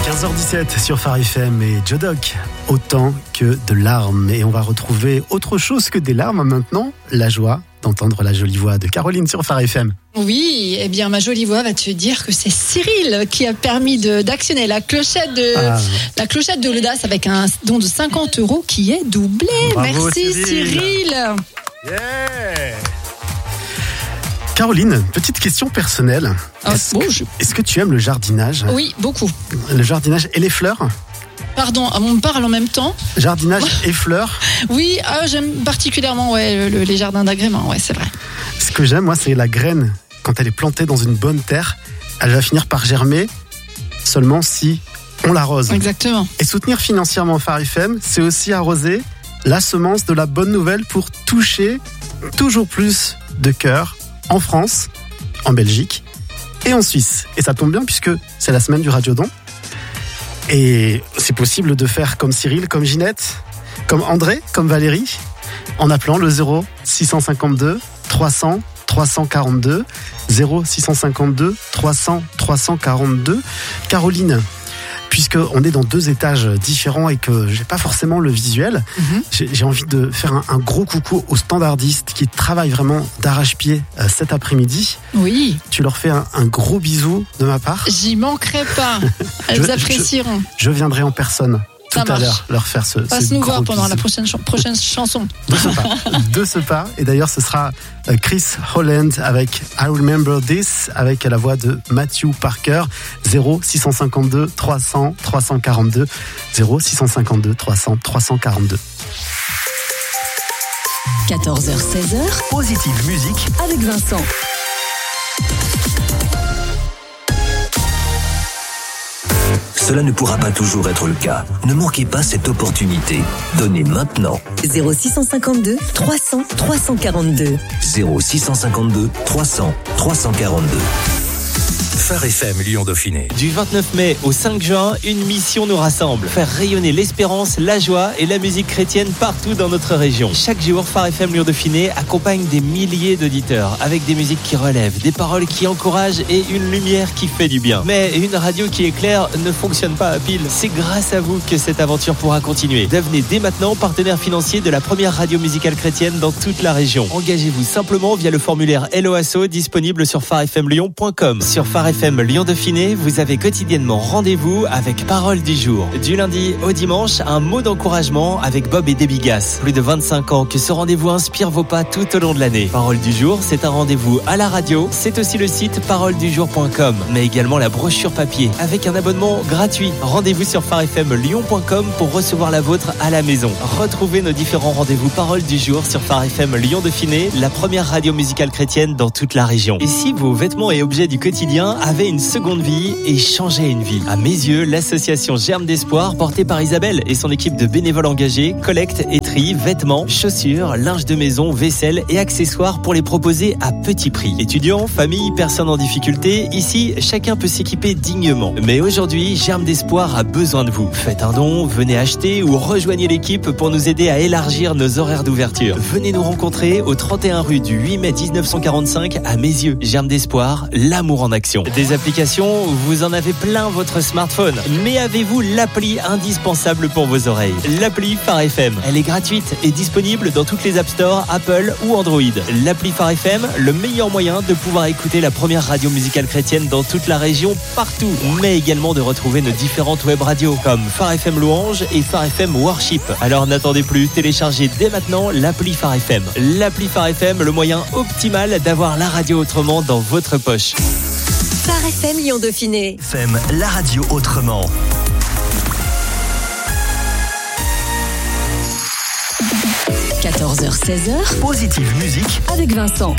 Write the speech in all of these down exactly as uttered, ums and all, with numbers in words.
quinze heures dix-sept sur Phare F M et Jodoc, autant que de larmes. Et on va retrouver autre chose que des larmes maintenant, la joie d'entendre la jolie voix de Caroline sur Phare F M. Oui, eh bien ma jolie voix va te dire que c'est Cyril qui a permis de, d'actionner la clochette de ah. la clochette de l'audace avec un don de cinquante euros qui est doublé. Bravo, merci Cyril. Cyril. Yeah. Caroline, petite question personnelle. Ah, est-ce, bon, que, je... est-ce que tu aimes le jardinage ? Oui, beaucoup. Le jardinage et les fleurs ? Pardon, on me parle en même temps. Jardinage et fleurs ? Oui, ah, j'aime particulièrement ouais, le, les jardins d'agrément, ouais, c'est vrai. Ce que j'aime, moi, c'est la graine. Quand elle est plantée dans une bonne terre, elle va finir par germer seulement si on l'arrose. Exactement. Et soutenir financièrement Phare F M, c'est aussi arroser la semence de la bonne nouvelle pour toucher toujours plus de cœurs en France, en Belgique et en Suisse. Et ça tombe bien puisque c'est la semaine du Radiodon. Et c'est possible de faire comme Cyril, comme Ginette, comme André, comme Valérie, en appelant le zéro six cent cinquante-deux trois cents trois cent quarante-deux, zéro six cent cinquante-deux trois cents trois cent quarante-deux. Caroline, puisqu'on est dans deux étages différents et que j'ai pas forcément le visuel, mm-hmm. j'ai, j'ai envie de faire un, un gros coucou aux standardistes qui travaillent vraiment d'arrache-pied euh, cet après-midi. Oui. Tu leur fais un, un gros bisou de ma part. J'y manquerai pas. Elles je, apprécieront. Je, je viendrai en personne tout Ça à l'heure leur faire ce, Passe ce nous gros voir pendant bisou. la prochaine, ch- prochaine chanson. De ce pas. De ce pas. Et d'ailleurs, ce sera Chris Holland avec I Remember This, avec la voix de Matthew Parker. zéro six cent cinquante-deux trois cents trois cent quarante-deux, zéro six cent cinquante-deux trois cents trois cent quarante-deux. quatorze heures seize heures, Positive Musique avec Vincent. Cela ne pourra pas toujours être le cas. Ne manquez pas cette opportunité. Donnez maintenant. zéro six cent cinquante-deux trois cents trois cent quarante-deux. zéro six cent cinquante-deux trois cents trois cent quarante-deux. Phare F M Lyon-Dauphiné. Du vingt-neuf mai au cinq juin, une mission nous rassemble. Faire rayonner l'espérance, la joie et la musique chrétienne partout dans notre région. Chaque jour, Phare F M Lyon-Dauphiné accompagne des milliers d'auditeurs avec des musiques qui relèvent, des paroles qui encouragent et une lumière qui fait du bien. Mais une radio qui éclaire ne fonctionne pas à pile. C'est grâce à vous que cette aventure pourra continuer. Devenez dès maintenant partenaire financier de la première radio musicale chrétienne dans toute la région. Engagez-vous simplement via le formulaire L O A S O disponible sur phare f m lyon point com. Sur Phare F M Lyon-Dauphiné, vous avez quotidiennement rendez-vous avec Parole du jour. Du lundi au dimanche, un mot d'encouragement avec Bob et Debbie Gass. Plus de vingt-cinq ans que ce rendez-vous inspire vos pas tout au long de l'année. Parole du jour, c'est un rendez-vous à la radio. C'est aussi le site parole du jour point com, mais également la brochure papier avec un abonnement gratuit. Rendez-vous sur phare f m lyon point com pour recevoir la vôtre à la maison. Retrouvez nos différents rendez-vous Parole du jour sur Phare F M Lyon-Dauphiné, la première radio musicale chrétienne dans toute la région. Et si vos vêtements et objets du quotidien avaient une seconde vie et changeaient une vie? À mes yeux, l'association Germe d'Espoir, portée par Isabelle et son équipe de bénévoles engagés, collecte et trie vêtements, chaussures, linge de maison, vaisselle et accessoires pour les proposer à petit prix. Étudiants, familles, personnes en difficulté, ici, chacun peut s'équiper dignement. Mais aujourd'hui, Germe d'Espoir a besoin de vous. Faites un don, venez acheter ou rejoignez l'équipe pour nous aider à élargir nos horaires d'ouverture. Venez nous rencontrer au trente et un rue du huit mai dix-neuf cent quarante-cinq à Mézieux. Germe d'Espoir, l'amour en action. Des applications, vous en avez plein votre smartphone. Mais avez-vous l'appli indispensable pour vos oreilles? L'appli Phare F M. Elle est gratuite et disponible dans toutes les App Store, Apple ou Android. L'appli Phare F M, le meilleur moyen de pouvoir écouter la première radio musicale chrétienne dans toute la région, partout. Mais également de retrouver nos différentes web radios comme Phare F M Louange et Phare F M Worship. Alors n'attendez plus, téléchargez dès maintenant l'appli Phare F M. L'appli Phare F M, le moyen optimal d'avoir la radio autrement dans votre poche. Phare F M Lyon-Dauphiné. F M, la radio autrement. quatorze heures seize heures, Positive Musique avec Vincent.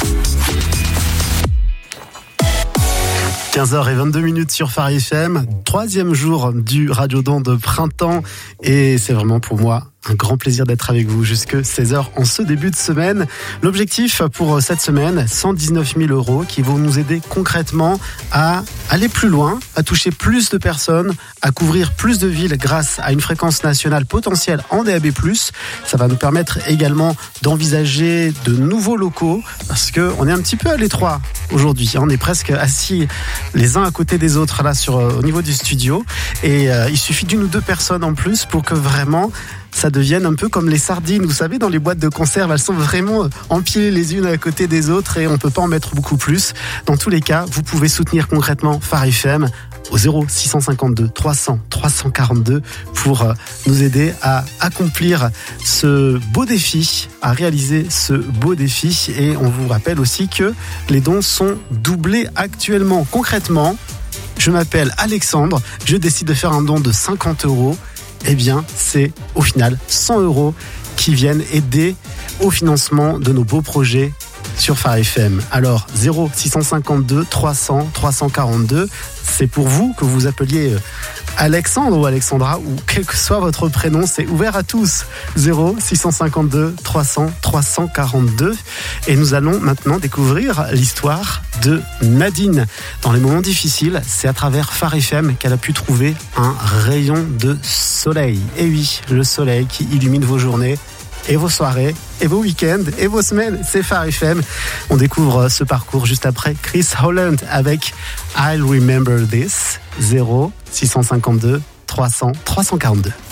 quinze heures vingt-deux minutes sur Phare F M, troisième jour du Radiodon de printemps et c'est vraiment pour moi un grand plaisir d'être avec vous jusque seize heures en ce début de semaine. L'objectif pour cette semaine, cent dix-neuf mille euros qui vont nous aider concrètement à aller plus loin, à toucher plus de personnes, à couvrir plus de villes grâce à une fréquence nationale potentielle en D A B plus. Ça va nous permettre également d'envisager de nouveaux locaux parce qu'on est un petit peu à l'étroit aujourd'hui. On est presque assis les uns à côté des autres là sur, au niveau du studio et euh, il suffit d'une ou deux personnes en plus pour que vraiment ça devienne un peu comme les sardines. Vous savez, dans les boîtes de conserve, elles sont vraiment empilées les unes à côté des autres et on ne peut pas en mettre beaucoup plus. Dans tous les cas, vous pouvez soutenir concrètement Phare F M au zéro six cent cinquante-deux trois cents trois cent quarante-deux pour nous aider à accomplir ce beau défi, à réaliser ce beau défi. Et on vous rappelle aussi que les dons sont doublés actuellement. Concrètement, je m'appelle Alexandre, je décide de faire un don de cinquante euros. Eh bien, c'est au final cent euros qui viennent aider au financement de nos beaux projets sur Phare F M. Alors, zéro six cent cinquante-deux trois cents trois cent quarante-deux, c'est pour vous que vous appeliez Alexandre ou Alexandra ou quel que soit votre prénom, c'est ouvert à tous. zéro six cent cinquante-deux trois cents trois cent quarante-deux. Et nous allons maintenant découvrir l'histoire de Nadine. Dans les moments difficiles, c'est à travers Phare F M qu'elle a pu trouver un rayon de soleil. Et oui, le soleil qui illumine vos journées et vos soirées, et vos week-ends, et vos semaines, c'est Phare F M. On découvre ce parcours juste après Chris Holland avec I'll Remember This, zéro six cent cinquante-deux trois cents trois cent quarante-deux.